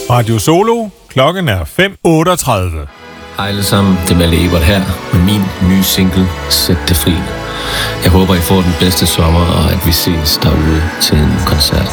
Radio Solo. Klokken er 5:38. Hej alle sammen, det er Malle Ebert her med min nye single, Sæt det fri. Jeg håber, I får den bedste sommer, og at vi ses derude til en koncert.